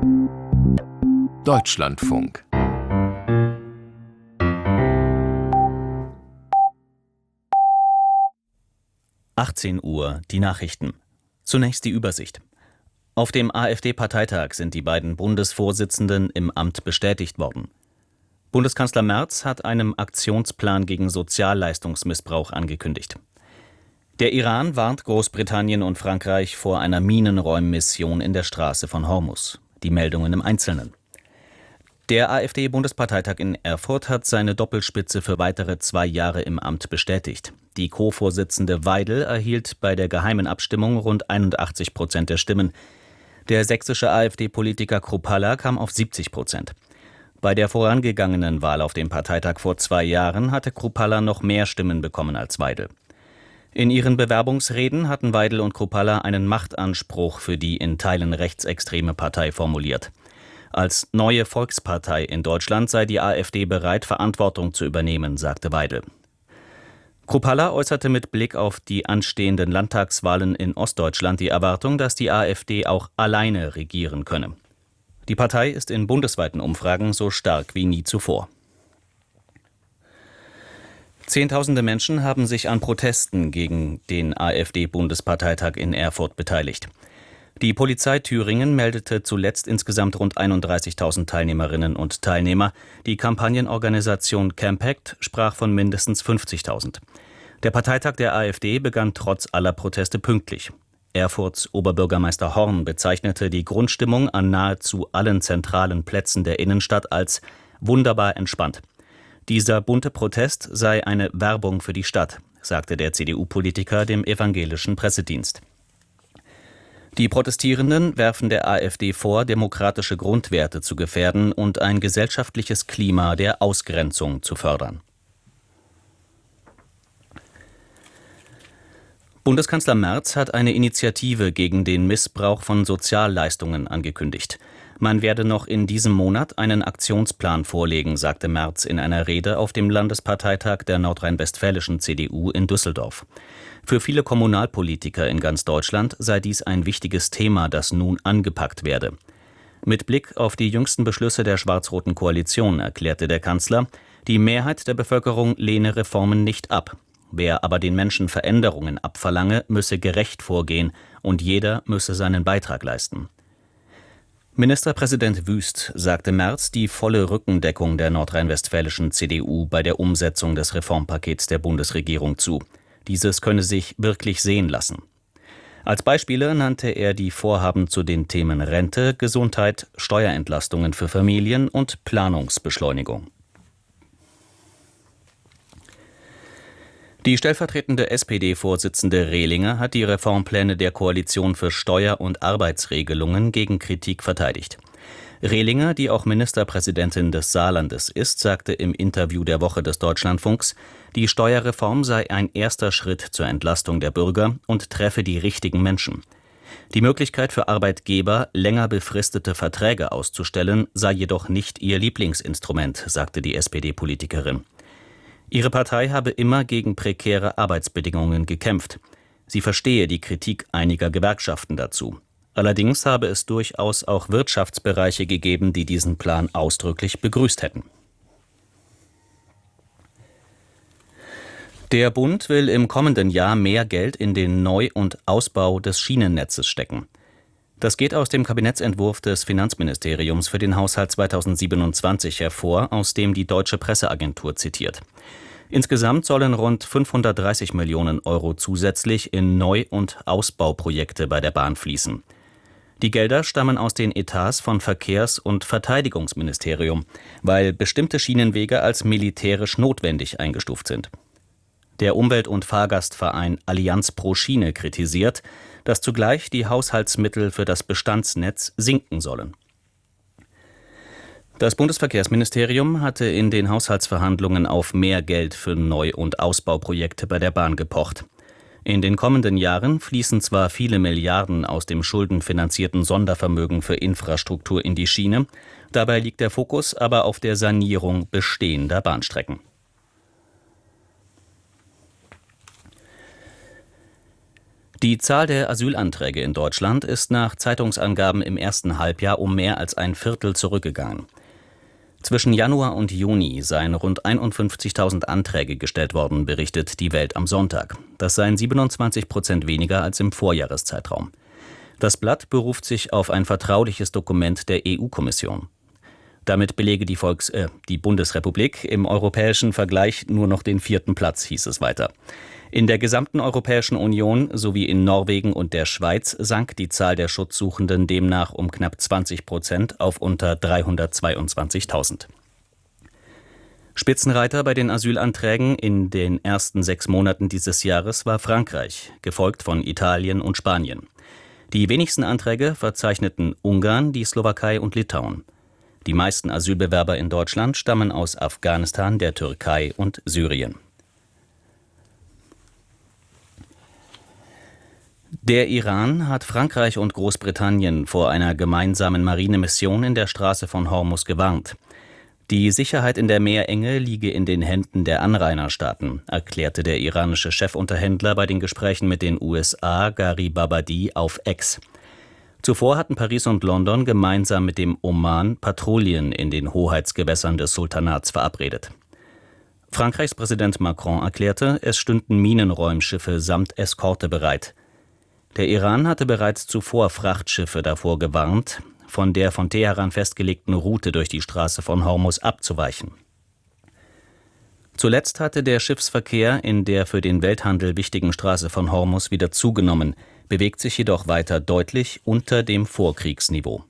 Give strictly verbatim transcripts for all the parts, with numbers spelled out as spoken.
Deutschlandfunk. achtzehn Uhr, die Nachrichten. Zunächst die Übersicht. Auf dem AfD-Parteitag sind die beiden Bundesvorsitzenden im Amt bestätigt worden. Bundeskanzler Merz hat einen Aktionsplan gegen Sozialleistungsmissbrauch angekündigt. Der Iran warnt Großbritannien und Frankreich vor einer Minenräummission in der Straße von Hormuz. Die Meldungen im Einzelnen. Der AfD-Bundesparteitag in Erfurt hat seine Doppelspitze für weitere zwei Jahre im Amt bestätigt. Die Co-Vorsitzende Weidel erhielt bei der geheimen Abstimmung rund einundachtzig Prozent der Stimmen. Der sächsische AfD-Politiker Kruppalla kam auf siebzig Prozent. Bei der vorangegangenen Wahl auf dem Parteitag vor zwei Jahren hatte Kruppalla noch mehr Stimmen bekommen als Weidel. In ihren Bewerbungsreden hatten Weidel und Kruppalla einen Machtanspruch für die in Teilen rechtsextreme Partei formuliert. Als neue Volkspartei in Deutschland sei die AfD bereit, Verantwortung zu übernehmen, sagte Weidel. Kruppalla äußerte mit Blick auf die anstehenden Landtagswahlen in Ostdeutschland die Erwartung, dass die AfD auch alleine regieren könne. Die Partei ist in bundesweiten Umfragen so stark wie nie zuvor. Zehntausende Menschen haben sich an Protesten gegen den AfD-Bundesparteitag in Erfurt beteiligt. Die Polizei Thüringen meldete zuletzt insgesamt rund einunddreißigtausend Teilnehmerinnen und Teilnehmer. Die Kampagnenorganisation Campact sprach von mindestens fünfzigtausend. Der Parteitag der AfD begann trotz aller Proteste pünktlich. Erfurts Oberbürgermeister Horn bezeichnete die Grundstimmung an nahezu allen zentralen Plätzen der Innenstadt als wunderbar entspannt. Dieser bunte Protest sei eine Werbung für die Stadt, sagte der C D U-Politiker dem evangelischen Pressedienst. Die Protestierenden werfen der AfD vor, demokratische Grundwerte zu gefährden und ein gesellschaftliches Klima der Ausgrenzung zu fördern. Bundeskanzler Merz hat eine Initiative gegen den Missbrauch von Sozialleistungen angekündigt. Man werde noch in diesem Monat einen Aktionsplan vorlegen, sagte Merz in einer Rede auf dem Landesparteitag der nordrhein-westfälischen C D U in Düsseldorf. Für viele Kommunalpolitiker in ganz Deutschland sei dies ein wichtiges Thema, das nun angepackt werde. Mit Blick auf die jüngsten Beschlüsse der schwarz-roten Koalition erklärte der Kanzler, die Mehrheit der Bevölkerung lehne Reformen nicht ab. Wer aber den Menschen Veränderungen abverlange, müsse gerecht vorgehen und jeder müsse seinen Beitrag leisten. Ministerpräsident Wüst sagte Merz die volle Rückendeckung der nordrhein-westfälischen C D U bei der Umsetzung des Reformpakets der Bundesregierung zu. Dieses könne sich wirklich sehen lassen. Als Beispiele nannte er die Vorhaben zu den Themen Rente, Gesundheit, Steuerentlastungen für Familien und Planungsbeschleunigung. Die stellvertretende S P D-Vorsitzende Rehlinger hat die Reformpläne der Koalition für Steuer- und Arbeitsregelungen gegen Kritik verteidigt. Rehlinger, die auch Ministerpräsidentin des Saarlandes ist, sagte im Interview der Woche des Deutschlandfunks, die Steuerreform sei ein erster Schritt zur Entlastung der Bürger und treffe die richtigen Menschen. Die Möglichkeit für Arbeitgeber, länger befristete Verträge auszustellen, sei jedoch nicht ihr Lieblingsinstrument, sagte die S P D-Politikerin. Ihre Partei habe immer gegen prekäre Arbeitsbedingungen gekämpft. Sie verstehe die Kritik einiger Gewerkschaften dazu. Allerdings habe es durchaus auch Wirtschaftsbereiche gegeben, die diesen Plan ausdrücklich begrüßt hätten. Der Bund will im kommenden Jahr mehr Geld in den Neu- und Ausbau des Schienennetzes stecken. Das geht aus dem Kabinettsentwurf des Finanzministeriums für den Haushalt zweitausendsiebenundzwanzig hervor, aus dem die Deutsche Presseagentur zitiert. Insgesamt sollen rund fünfhundertdreißig Millionen Euro zusätzlich in Neu- und Ausbauprojekte bei der Bahn fließen. Die Gelder stammen aus den Etats von Verkehrs- und Verteidigungsministerium, weil bestimmte Schienenwege als militärisch notwendig eingestuft sind. Der Umwelt- und Fahrgastverein Allianz pro Schiene kritisiert, dass zugleich die Haushaltsmittel für das Bestandsnetz sinken sollen. Das Bundesverkehrsministerium hatte in den Haushaltsverhandlungen auf mehr Geld für Neu- und Ausbauprojekte bei der Bahn gepocht. In den kommenden Jahren fließen zwar viele Milliarden aus dem schuldenfinanzierten Sondervermögen für Infrastruktur in die Schiene, dabei liegt der Fokus aber auf der Sanierung bestehender Bahnstrecken. Die Zahl der Asylanträge in Deutschland ist nach Zeitungsangaben im ersten Halbjahr um mehr als ein Viertel zurückgegangen. Zwischen Januar und Juni seien rund einundfünfzigtausend Anträge gestellt worden, berichtet die Welt am Sonntag. Das seien siebenundzwanzig Prozent weniger als im Vorjahreszeitraum. Das Blatt beruft sich auf ein vertrauliches Dokument der E U-Kommission. Damit belege die, Volks-, äh, die Bundesrepublik im europäischen Vergleich nur noch den vierten Platz, hieß es weiter. In der gesamten Europäischen Union sowie in Norwegen und der Schweiz sank die Zahl der Schutzsuchenden demnach um knapp zwanzig Prozent auf unter dreihundertzweiundzwanzigtausend. Spitzenreiter bei den Asylanträgen in den ersten sechs Monaten dieses Jahres war Frankreich, gefolgt von Italien und Spanien. Die wenigsten Anträge verzeichneten Ungarn, die Slowakei und Litauen. Die meisten Asylbewerber in Deutschland stammen aus Afghanistan, der Türkei und Syrien. Der Iran hat Frankreich und Großbritannien vor einer gemeinsamen Marinemission in der Straße von Hormuz gewarnt. Die Sicherheit in der Meerenge liege in den Händen der Anrainerstaaten, erklärte der iranische Chefunterhändler bei den Gesprächen mit den U S A, Gharibabadi, auf X. Zuvor hatten Paris und London gemeinsam mit dem Oman Patrouillen in den Hoheitsgewässern des Sultanats verabredet. Frankreichs Präsident Macron erklärte, es stünden Minenräumschiffe samt Eskorte bereit. Der Iran hatte bereits zuvor Frachtschiffe davor gewarnt, von der von Teheran festgelegten Route durch die Straße von Hormuz abzuweichen. Zuletzt hatte der Schiffsverkehr in der für den Welthandel wichtigen Straße von Hormuz wieder zugenommen, bewegt sich jedoch weiter deutlich unter dem Vorkriegsniveau.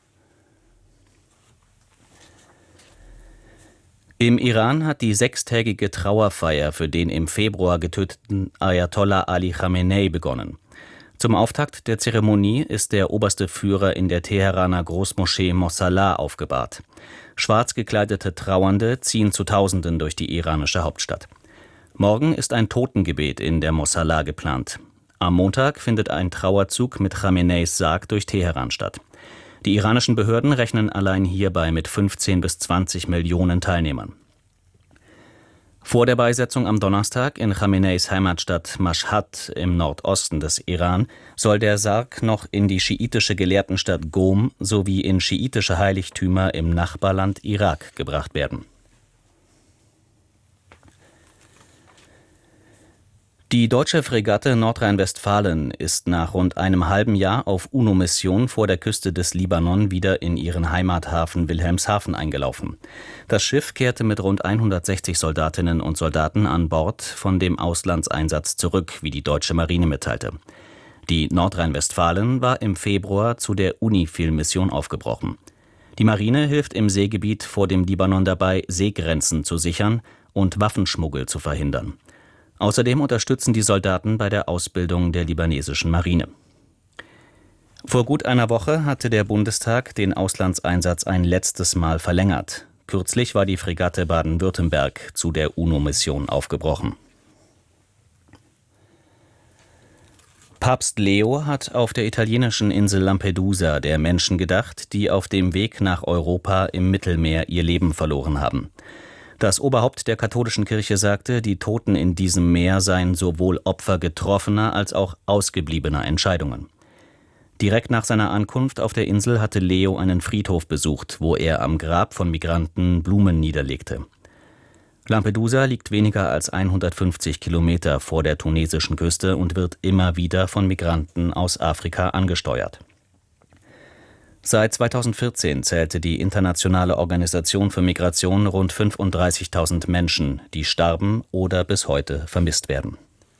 Im Iran hat die sechstägige Trauerfeier für den im Februar getöteten Ayatollah Ali Khamenei begonnen. Zum Auftakt der Zeremonie ist der oberste Führer in der Teheraner Großmoschee Mossallah aufgebahrt. Schwarz gekleidete Trauernde ziehen zu Tausenden durch die iranische Hauptstadt. Morgen ist ein Totengebet in der Mossallah geplant. Am Montag findet ein Trauerzug mit Khameneis Sarg durch Teheran statt. Die iranischen Behörden rechnen allein hierbei mit fünfzehn bis zwanzig Millionen Teilnehmern. Vor der Beisetzung am Donnerstag in Khameneis Heimatstadt Mashhad im Nordosten des Iran soll der Sarg noch in die schiitische Gelehrtenstadt Qom sowie in schiitische Heiligtümer im Nachbarland Irak gebracht werden. Die deutsche Fregatte Nordrhein-Westfalen ist nach rund einem halben Jahr auf UNO-Mission vor der Küste des Libanon wieder in ihren Heimathafen Wilhelmshaven eingelaufen. Das Schiff kehrte mit rund hundertsechzig Soldatinnen und Soldaten an Bord von dem Auslandseinsatz zurück, wie die deutsche Marine mitteilte. Die Nordrhein-Westfalen war im Februar zu der UNIFIL-Mission aufgebrochen. Die Marine hilft im Seegebiet vor dem Libanon dabei, Seegrenzen zu sichern und Waffenschmuggel zu verhindern. Außerdem unterstützen die Soldaten bei der Ausbildung der libanesischen Marine. Vor gut einer Woche hatte der Bundestag den Auslandseinsatz ein letztes Mal verlängert. Kürzlich war die Fregatte Baden-Württemberg zu der UNO-Mission aufgebrochen. Papst Leo hat auf der italienischen Insel Lampedusa der Menschen gedacht, die auf dem Weg nach Europa im Mittelmeer ihr Leben verloren haben. Das Oberhaupt der katholischen Kirche sagte, die Toten in diesem Meer seien sowohl Opfer getroffener als auch ausgebliebener Entscheidungen. Direkt nach seiner Ankunft auf der Insel hatte Leo einen Friedhof besucht, wo er am Grab von Migranten Blumen niederlegte. Lampedusa liegt weniger als hundertfünfzig Kilometer vor der tunesischen Küste und wird immer wieder von Migranten aus Afrika angesteuert. Seit zweitausendvierzehn zählte die Internationale Organisation für Migration rund fünfunddreißigtausend Menschen, die starben oder bis heute vermisst werden.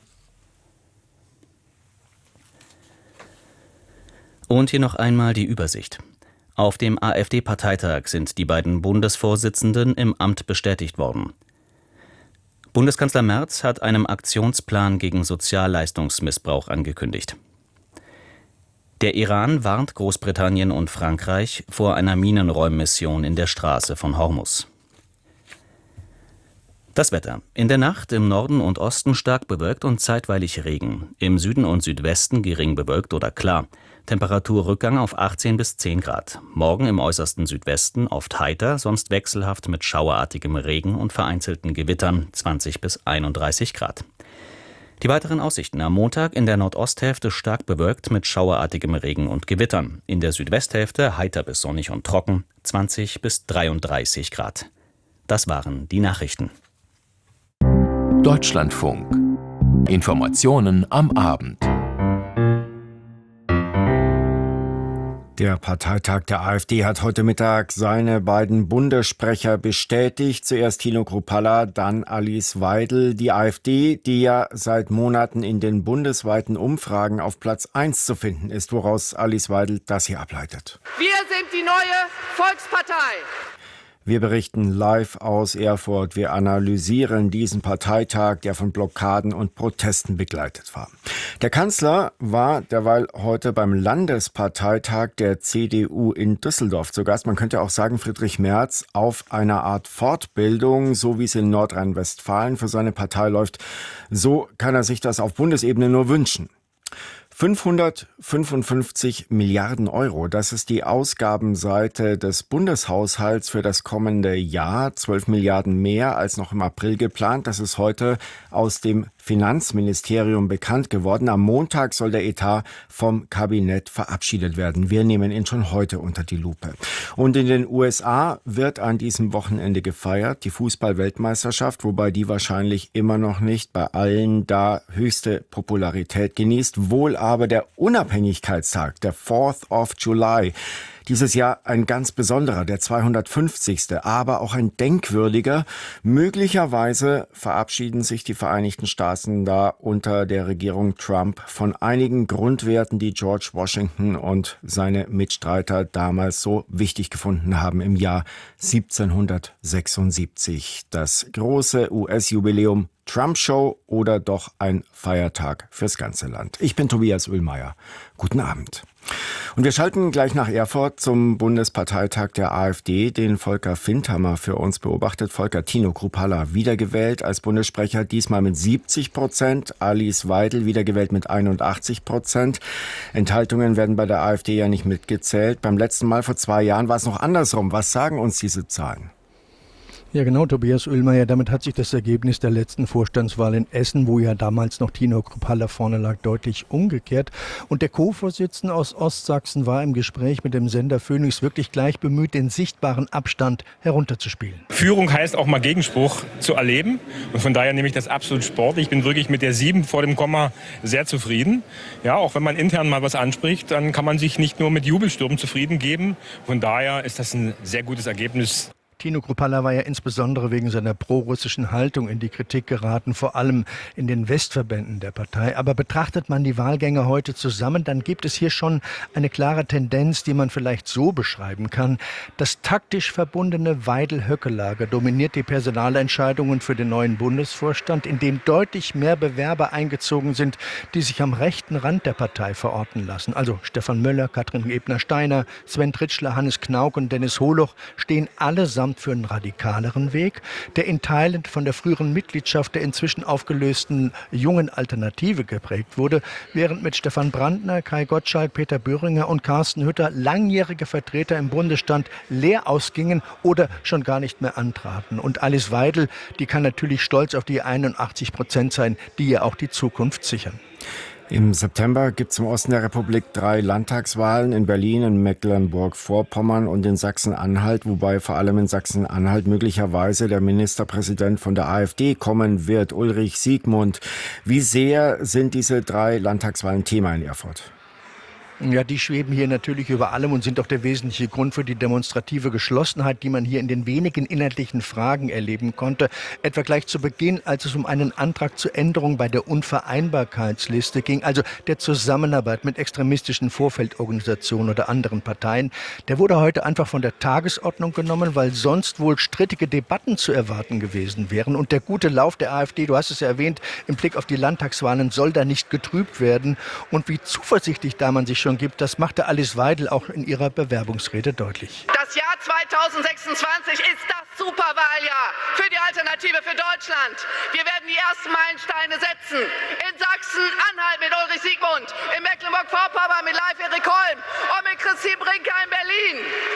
Und hier noch einmal die Übersicht. Auf dem AfD-Parteitag sind die beiden Bundesvorsitzenden im Amt bestätigt worden. Bundeskanzler Merz hat einen Aktionsplan gegen Sozialleistungsmissbrauch angekündigt. Der Iran warnt Großbritannien und Frankreich vor einer Minenräummission in der Straße von Hormuz. Das Wetter. In der Nacht im Norden und Osten stark bewölkt und zeitweilig Regen. Im Süden und Südwesten gering bewölkt oder klar. Temperaturrückgang auf achtzehn bis zehn Grad. Morgen im äußersten Südwesten oft heiter, sonst wechselhaft mit schauerartigem Regen und vereinzelten Gewittern zwanzig bis einunddreißig Grad. Die weiteren Aussichten: Am Montag in der Nordosthälfte stark bewölkt mit schauerartigem Regen und Gewittern. In der Südwesthälfte heiter bis sonnig und trocken, zwanzig bis dreiunddreißig Grad. Das waren die Nachrichten. Deutschlandfunk. Informationen am Abend. Der Parteitag der AfD hat heute Mittag seine beiden Bundessprecher bestätigt. Zuerst Tino Kruppalla, dann Alice Weidel. Die AfD, die ja seit Monaten in den bundesweiten Umfragen auf Platz eins zu finden ist, woraus Alice Weidel das hier ableitet. Wir sind die neue Volkspartei. Wir berichten live aus Erfurt. Wir analysieren diesen Parteitag, der von Blockaden und Protesten begleitet war. Der Kanzler war derweil heute beim Landesparteitag der C D U in Düsseldorf zu Gast. Man könnte auch sagen, Friedrich Merz auf einer Art Fortbildung, so wie es in Nordrhein-Westfalen für seine Partei läuft. So kann er sich das auf Bundesebene nur wünschen. fünfhundertfünfundfünfzig Milliarden Euro, das ist die Ausgabenseite des Bundeshaushalts für das kommende Jahr. zwölf Milliarden mehr als noch im April geplant. Das ist heute aus dem Finanzministerium bekannt geworden. Am Montag soll der Etat vom Kabinett verabschiedet werden. Wir nehmen ihn schon heute unter die Lupe. Und in den U S A wird an diesem Wochenende gefeiert, die Fußball-Weltmeisterschaft, wobei die wahrscheinlich immer noch nicht bei allen da höchste Popularität genießt. Wohl aber der Unabhängigkeitstag, der Fourth of July. Dieses Jahr ein ganz besonderer, der zweihundertfünfzigste, aber auch ein denkwürdiger. Möglicherweise verabschieden sich die Vereinigten Staaten da unter der Regierung Trump von einigen Grundwerten, die George Washington und seine Mitstreiter damals so wichtig gefunden haben im Jahr siebzehnhundertsechsundsiebzig. Das große U S-Jubiläum Trump-Show oder doch ein Feiertag fürs ganze Land. Ich bin Tobias Oehlmeier. Guten Abend. Und wir schalten gleich nach Erfurt zum Bundesparteitag der AfD, den Volker Findhammer für uns beobachtet. Volker, Tino Kruppalla wiedergewählt als Bundessprecher, diesmal mit siebzig Prozent. Alice Weidel wiedergewählt mit einundachtzig Prozent. Enthaltungen werden bei der AfD ja nicht mitgezählt. Beim letzten Mal vor zwei Jahren war es noch andersrum. Was sagen uns diese Zahlen? Ja genau, Tobias Oehlmeier, damit hat sich das Ergebnis der letzten Vorstandswahl in Essen, wo ja damals noch Tino Kruppalla vorne lag, deutlich umgekehrt. Und der Co-Vorsitzende aus Ostsachsen war im Gespräch mit dem Sender Phoenix wirklich gleich bemüht, den sichtbaren Abstand herunterzuspielen. Führung heißt auch mal Gegenspruch zu erleben. Und von daher nehme ich das absolut sportlich. Ich bin wirklich mit der sieben vor dem Komma sehr zufrieden. Ja, auch wenn man intern mal was anspricht, dann kann man sich nicht nur mit Jubelstürmen zufrieden geben. Von daher ist das ein sehr gutes Ergebnis. Tino Kruppalla war ja insbesondere wegen seiner prorussischen Haltung in die Kritik geraten, vor allem in den Westverbänden der Partei. Aber betrachtet man die Wahlgänge heute zusammen, dann gibt es hier schon eine klare Tendenz, die man vielleicht so beschreiben kann. Das taktisch verbundene Weidel-Höcke-Lager dominiert die Personalentscheidungen für den neuen Bundesvorstand, in dem deutlich mehr Bewerber eingezogen sind, die sich am rechten Rand der Partei verorten lassen. Also Stefan Möller, Katrin Ebner-Steiner, Sven Tritschler, Hannes Knauk und Dennis Holoch stehen allesamt für einen radikaleren Weg, der in Teilen von der früheren Mitgliedschaft der inzwischen aufgelösten Jungen Alternative geprägt wurde, während mit Stefan Brandner, Kai Gottschalk, Peter Böhringer und Carsten Hütter langjährige Vertreter im Bundesstand leer ausgingen oder schon gar nicht mehr antraten. Und Alice Weidel, die kann natürlich stolz auf die einundachtzig Prozent sein, die ihr auch die Zukunft sichern. Im September gibt es im Osten der Republik drei Landtagswahlen in Berlin, in Mecklenburg-Vorpommern und in Sachsen-Anhalt, wobei vor allem in Sachsen-Anhalt möglicherweise der Ministerpräsident von der AfD kommen wird, Ulrich Siegmund. Wie sehr sind diese drei Landtagswahlen Thema in Erfurt? Ja, die schweben hier natürlich über allem und sind auch der wesentliche Grund für die demonstrative Geschlossenheit, die man hier in den wenigen inhaltlichen Fragen erleben konnte. Etwa gleich zu Beginn, als es um einen Antrag zur Änderung bei der Unvereinbarkeitsliste ging, also der Zusammenarbeit mit extremistischen Vorfeldorganisationen oder anderen Parteien. Der wurde heute einfach von der Tagesordnung genommen, weil sonst wohl strittige Debatten zu erwarten gewesen wären. Und der gute Lauf der AfD, du hast es ja erwähnt, im Blick auf die Landtagswahlen soll da nicht getrübt werden. Und wie zuversichtlich da man sich schon gibt, das machte Alice Weidel auch in ihrer Bewerbungsrede deutlich. Das Jahr zweitausendsechsundzwanzig ist das Superwahljahr für die Alternative für Deutschland. Wir werden die ersten Meilensteine setzen. In Sachsen-Anhalt mit Ulrich Siegmund, in Mecklenburg-Vorpommern mit Leif Erik Holm und mit Christine Brinker in Berlin.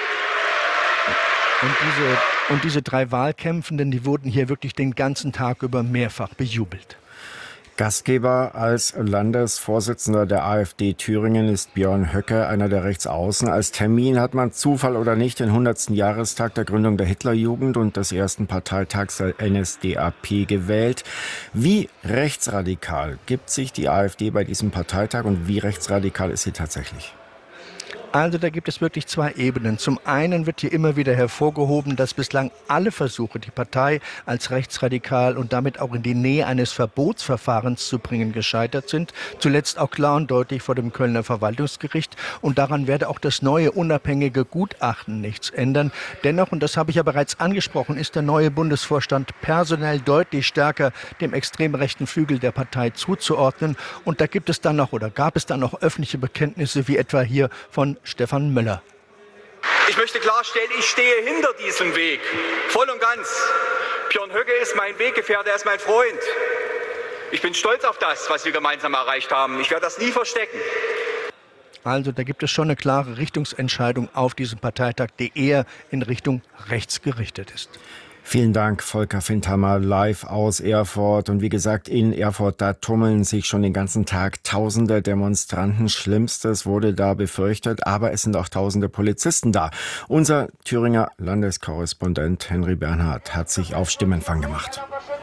Und diese, und diese drei Wahlkämpfenden, die wurden hier wirklich den ganzen Tag über mehrfach bejubelt. Gastgeber als Landesvorsitzender der AfD Thüringen ist Björn Höcke, einer der Rechtsaußen. Als Termin hat man, Zufall oder nicht, den hundertsten Jahrestag der Gründung der Hitlerjugend und des ersten Parteitags der N S D A P gewählt. Wie rechtsradikal gibt sich die AfD bei diesem Parteitag und wie rechtsradikal ist sie tatsächlich? Also da gibt es wirklich zwei Ebenen. Zum einen wird hier immer wieder hervorgehoben, dass bislang alle Versuche, die Partei als rechtsradikal und damit auch in die Nähe eines Verbotsverfahrens zu bringen, gescheitert sind. Zuletzt auch klar und deutlich vor dem Kölner Verwaltungsgericht. Und daran werde auch das neue unabhängige Gutachten nichts ändern. Dennoch, und das habe ich ja bereits angesprochen, ist der neue Bundesvorstand personell deutlich stärker dem extrem rechten Flügel der Partei zuzuordnen. Und da gibt es dann noch oder gab es dann noch öffentliche Bekenntnisse, wie etwa hier von Stefan Möller. Ich möchte klarstellen, ich stehe hinter diesem Weg, voll und ganz. Björn Höcke ist mein Weggefährte, er ist mein Freund. Ich bin stolz auf das, was wir gemeinsam erreicht haben. Ich werde das nie verstecken. Also da gibt es schon eine klare Richtungsentscheidung auf diesem Parteitag, die eher in Richtung rechts gerichtet ist. Vielen Dank, Volker Findhammer, live aus Erfurt. Und wie gesagt, in Erfurt, da tummeln sich schon den ganzen Tag tausende Demonstranten. Schlimmstes wurde da befürchtet, aber es sind auch tausende Polizisten da. Unser Thüringer Landeskorrespondent Henry Bernhard hat sich auf Stimmempfang gemacht.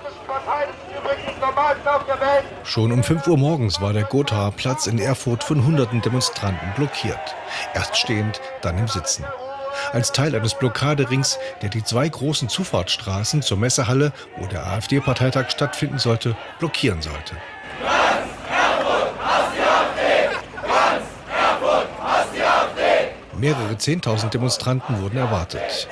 Schon um fünf Uhr morgens war der Gothaer Platz in Erfurt von hunderten Demonstranten blockiert. Erst stehend, dann im Sitzen. Als Teil eines Blockaderings, der die zwei großen Zufahrtsstraßen zur Messehalle, wo der AfD-Parteitag stattfinden sollte, blockieren sollte. Ganz Erfurt hasst die AfD! Ganz Erfurt hasst die AfD! Mehrere Zehntausend Demonstranten wurden erwartet.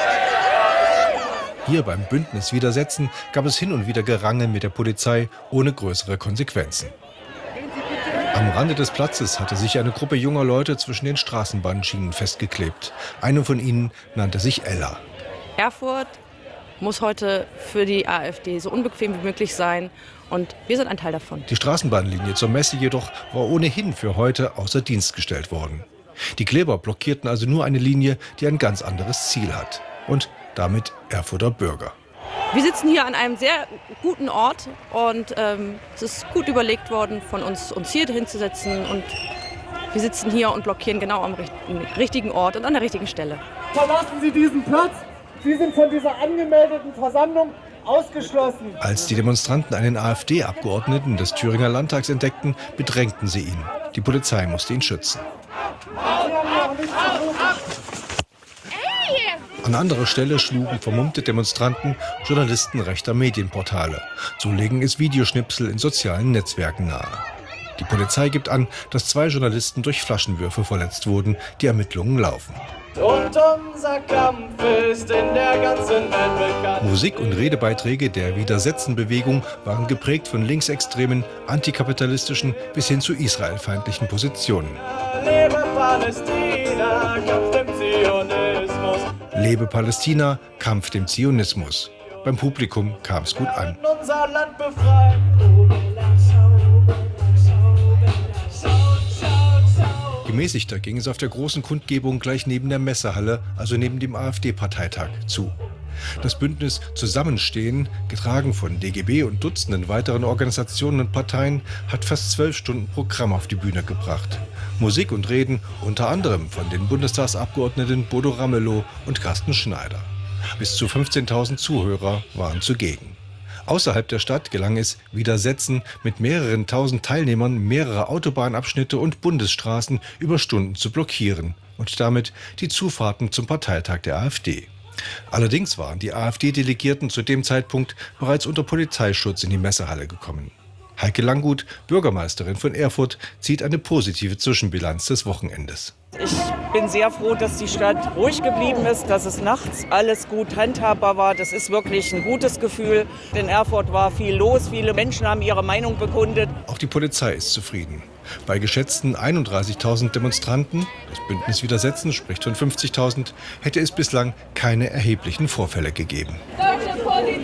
Hier beim Bündnis Widersetzen gab es hin und wieder Gerangel mit der Polizei ohne größere Konsequenzen. Am Rande des Platzes hatte sich eine Gruppe junger Leute zwischen den Straßenbahnschienen festgeklebt. Eine von ihnen nannte sich Ella. Erfurt muss heute für die AfD so unbequem wie möglich sein und wir sind ein Teil davon. Die Straßenbahnlinie zur Messe jedoch war ohnehin für heute außer Dienst gestellt worden. Die Kleber blockierten also nur eine Linie, die ein ganz anderes Ziel hat. Und damit Erfurter Bürger. Wir sitzen hier an einem sehr guten Ort und ähm, es ist gut überlegt worden, von uns, uns hier hinzusetzen. Und wir sitzen hier und blockieren genau am richtigen Ort und an der richtigen Stelle. Verlassen Sie diesen Platz. Sie sind von dieser angemeldeten Versammlung ausgeschlossen. Als die Demonstranten einen AfD-Abgeordneten des Thüringer Landtags entdeckten, bedrängten sie ihn. Die Polizei musste ihn schützen. An anderer Stelle schlugen vermummte Demonstranten Journalisten rechter Medienportale. So legen es Videoschnipsel in sozialen Netzwerken nahe. Die Polizei gibt an, dass zwei Journalisten durch Flaschenwürfe verletzt wurden. Die Ermittlungen laufen. Und unser Kampf ist in der ganzen Welt bekannt. Musik- und Redebeiträge der Widersetzen-Bewegung waren geprägt von linksextremen, antikapitalistischen bis hin zu israelfeindlichen Positionen. Lebe Palästina, Kampf dem Zionismus. Lebe Palästina, Kampf dem Zionismus. Beim Publikum kam es gut an. Unser Land befreien. Gemäßigter ging es auf der großen Kundgebung gleich neben der Messehalle, also neben dem AfD-Parteitag, zu. Das Bündnis Zusammenstehen, getragen von D G B und Dutzenden weiteren Organisationen und Parteien, hat fast zwölf Stunden Programm auf die Bühne gebracht. Musik und Reden unter anderem von den Bundestagsabgeordneten Bodo Ramelow und Carsten Schneider. Bis zu fünfzehntausend Zuhörer waren zugegen. Außerhalb der Stadt gelang es, Widersetzen mit mehreren tausend Teilnehmern mehrere Autobahnabschnitte und Bundesstraßen über Stunden zu blockieren und damit die Zufahrten zum Parteitag der AfD. Allerdings waren die AfD-Delegierten zu dem Zeitpunkt bereits unter Polizeischutz in die Messehalle gekommen. Heike Langgut, Bürgermeisterin von Erfurt, zieht eine positive Zwischenbilanz des Wochenendes. Ich bin sehr froh, dass die Stadt ruhig geblieben ist, dass es nachts alles gut handhabbar war. Das ist wirklich ein gutes Gefühl. In Erfurt war viel los, viele Menschen haben ihre Meinung bekundet. Auch die Polizei ist zufrieden. Bei geschätzten einunddreißigtausend Demonstranten, das Bündnis Widersetzen spricht von fünfzigtausend, hätte es bislang keine erheblichen Vorfälle gegeben. Deutsche Polizei!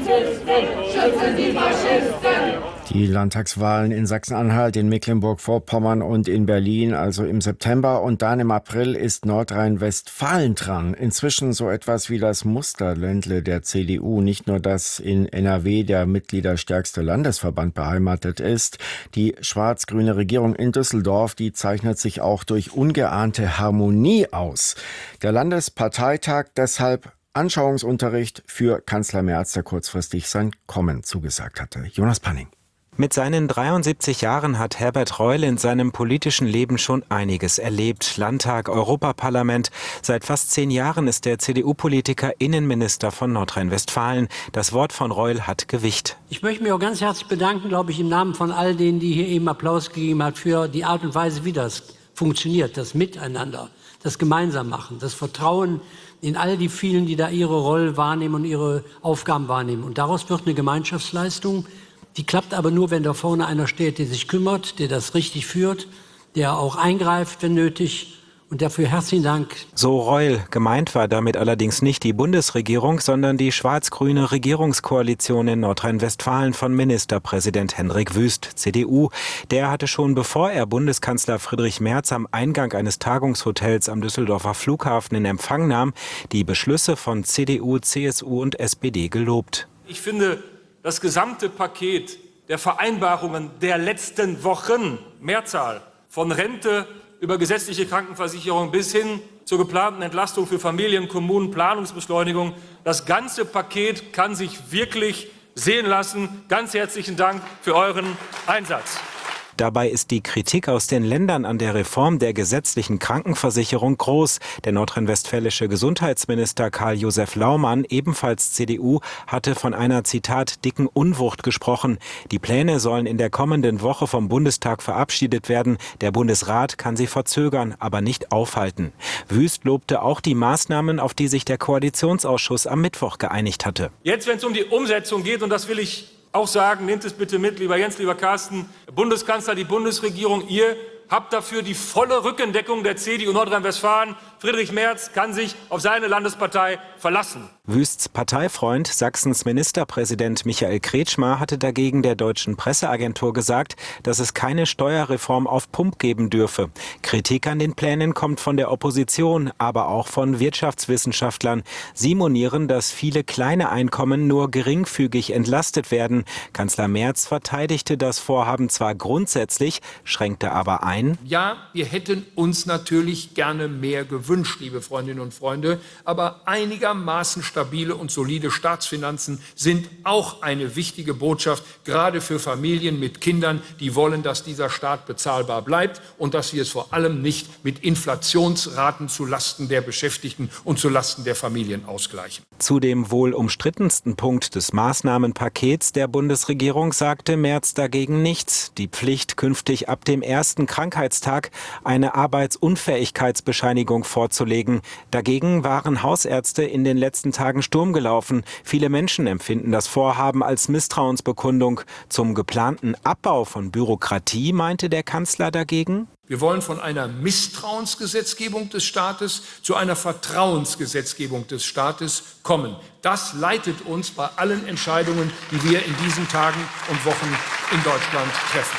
schützen die Faschisten! Die Landtagswahlen in Sachsen-Anhalt, in Mecklenburg-Vorpommern und in Berlin, also im September, und dann im April ist Nordrhein-Westfalen dran. Inzwischen so etwas wie das Musterländle der C D U. Nicht nur, dass in N R W der mitgliederstärkste Landesverband beheimatet ist. Die schwarz-grüne Regierung in Düsseldorf, die zeichnet sich auch durch ungeahnte Harmonie aus. Der Landesparteitag deshalb Anschauungsunterricht für Kanzler Merz, der kurzfristig sein Kommen zugesagt hatte. Jonas Panning. Mit seinen dreiundsiebzig Jahren hat Herbert Reul in seinem politischen Leben schon einiges erlebt. Landtag, Europaparlament. Seit fast zehn Jahren ist der C D U-Politiker Innenminister von Nordrhein-Westfalen. Das Wort von Reul hat Gewicht. Ich möchte mich auch ganz herzlich bedanken, glaube ich, im Namen von all denen, die hier eben Applaus gegeben haben, für die Art und Weise, wie das funktioniert, das Miteinander, das Gemeinsammachen, das Vertrauen in all die vielen, die da ihre Rolle wahrnehmen und ihre Aufgaben wahrnehmen. Und daraus wird eine Gemeinschaftsleistung. Die klappt aber nur, wenn da vorne einer steht, der sich kümmert, der das richtig führt, der auch eingreift, wenn nötig. Und dafür herzlichen Dank. So Reul. Gemeint war damit allerdings nicht die Bundesregierung, sondern die schwarz-grüne Regierungskoalition in Nordrhein-Westfalen von Ministerpräsident Hendrik Wüst, C D U. Der hatte schon bevor er Bundeskanzler Friedrich Merz am Eingang eines Tagungshotels am Düsseldorfer Flughafen in Empfang nahm, die Beschlüsse von C D U, C S U und S P D gelobt. Ich finde, das gesamte Paket der Vereinbarungen der letzten Wochen, Mehrzahl, von Rente über gesetzliche Krankenversicherung bis hin zur geplanten Entlastung für Familien, Kommunen, Planungsbeschleunigung. Das ganze Paket kann sich wirklich sehen lassen. Ganz herzlichen Dank für euren Einsatz. Dabei ist die Kritik aus den Ländern an der Reform der gesetzlichen Krankenversicherung groß. Der nordrhein-westfälische Gesundheitsminister Karl-Josef Laumann, ebenfalls C D U, hatte von einer, Zitat, dicken Unwucht gesprochen. Die Pläne sollen in der kommenden Woche vom Bundestag verabschiedet werden. Der Bundesrat kann sie verzögern, aber nicht aufhalten. Wüst lobte auch die Maßnahmen, auf die sich der Koalitionsausschuss am Mittwoch geeinigt hatte. Jetzt, wenn es um die Umsetzung geht, und das will ich auch sagen, nehmt es bitte mit, lieber Jens, lieber Carsten, Bundeskanzler, die Bundesregierung, ihr habt dafür die volle Rückendeckung der C D U Nordrhein-Westfalen. Friedrich Merz kann sich auf seine Landespartei verlassen. Wüsts Parteifreund, Sachsens Ministerpräsident Michael Kretschmer, hatte dagegen der deutschen Presseagentur gesagt, dass es keine Steuerreform auf Pump geben dürfe. Kritik an den Plänen kommt von der Opposition, aber auch von Wirtschaftswissenschaftlern. Sie monieren, dass viele kleine Einkommen nur geringfügig entlastet werden. Kanzler Merz verteidigte das Vorhaben zwar grundsätzlich, schränkte aber ein. Ja, wir hätten uns natürlich gerne mehr gewünscht, liebe Freundinnen und Freunde, aber einigermaßen stabile und solide Staatsfinanzen sind auch eine wichtige Botschaft, gerade für Familien mit Kindern, die wollen, dass dieser Staat bezahlbar bleibt und dass wir es vor allem nicht mit Inflationsraten zulasten der Beschäftigten und zulasten der Familien ausgleichen. Zu dem wohl umstrittensten Punkt des Maßnahmenpakets der Bundesregierung sagte Merz dagegen nichts. Die Pflicht, künftig ab dem ersten Krankheitstag eine Arbeitsunfähigkeitsbescheinigung vorzulegen. Dagegen waren Hausärzte in den letzten Tagen Sturm gelaufen. Viele Menschen empfinden das Vorhaben als Misstrauensbekundung. Zum geplanten Abbau von Bürokratie meinte der Kanzler dagegen: Wir wollen von einer Misstrauensgesetzgebung des Staates zu einer Vertrauensgesetzgebung des Staates kommen. Das leitet uns bei allen Entscheidungen, die wir in diesen Tagen und Wochen in Deutschland treffen.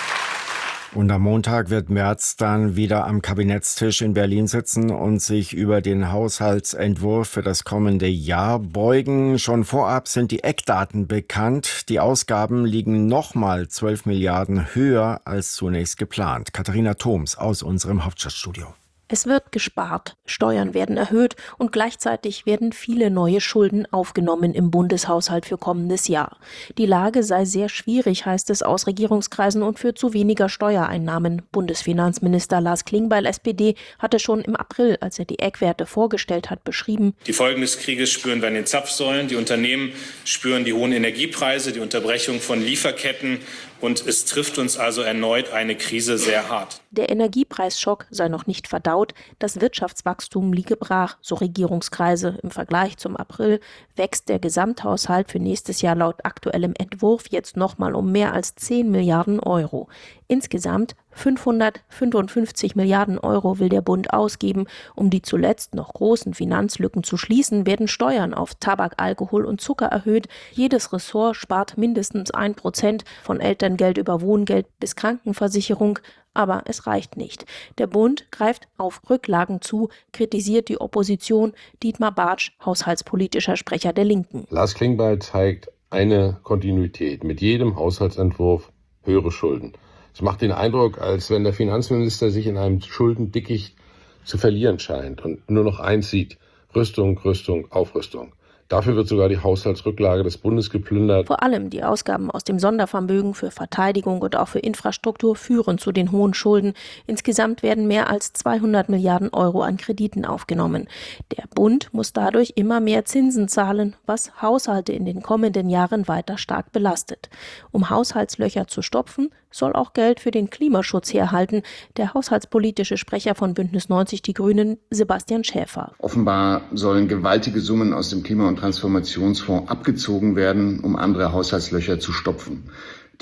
Und am Montag wird Merz dann wieder am Kabinettstisch in Berlin sitzen und sich über den Haushaltsentwurf für das kommende Jahr beugen. Schon vorab sind die Eckdaten bekannt. Die Ausgaben liegen nochmal zwölf Milliarden höher als zunächst geplant. Katharina Thoms aus unserem Hauptstadtstudio. Es wird gespart, Steuern werden erhöht und gleichzeitig werden viele neue Schulden aufgenommen im Bundeshaushalt für kommendes Jahr. Die Lage sei sehr schwierig, heißt es aus Regierungskreisen, und führt zu weniger Steuereinnahmen. Bundesfinanzminister Lars Klingbeil, S P D, hatte schon im April, als er die Eckwerte vorgestellt hat, beschrieben: Die Folgen des Krieges spüren wir an den Zapfsäulen. Die Unternehmen spüren die hohen Energiepreise, die Unterbrechung von Lieferketten. Und es trifft uns also erneut eine Krise sehr hart. Der Energiepreisschock sei noch nicht verdaut. Das Wirtschaftswachstum liege brach, so Regierungskreise. Im Vergleich zum April wächst der Gesamthaushalt für nächstes Jahr laut aktuellem Entwurf jetzt nochmal um mehr als zehn Milliarden Euro. Insgesamt fünfhundertfünfundfünfzig Milliarden Euro will der Bund ausgeben. Um die zuletzt noch großen Finanzlücken zu schließen, werden Steuern auf Tabak, Alkohol und Zucker erhöht. Jedes Ressort spart mindestens ein Prozent, von Elterngeld über Wohngeld bis Krankenversicherung. Aber es reicht nicht. Der Bund greift auf Rücklagen zu, kritisiert die Opposition. Dietmar Bartsch, haushaltspolitischer Sprecher der Linken. Lars Klingbeil zeigt eine Kontinuität. Mit jedem Haushaltsentwurf höhere Schulden. Es macht den Eindruck, als wenn der Finanzminister sich in einem Schuldendickicht zu verlieren scheint und nur noch eins sieht: Rüstung, Rüstung, Aufrüstung. Dafür wird sogar die Haushaltsrücklage des Bundes geplündert. Vor allem die Ausgaben aus dem Sondervermögen für Verteidigung und auch für Infrastruktur führen zu den hohen Schulden. Insgesamt werden mehr als zweihundert Milliarden Euro an Krediten aufgenommen. Der Bund muss dadurch immer mehr Zinsen zahlen, was Haushalte in den kommenden Jahren weiter stark belastet. Um Haushaltslöcher zu stopfen, soll auch Geld für den Klimaschutz herhalten. Der haushaltspolitische Sprecher von Bündnis neunzig Die Grünen, Sebastian Schäfer. Offenbar sollen gewaltige Summen aus dem Klima- und Transformationsfonds abgezogen werden, um andere Haushaltslöcher zu stopfen.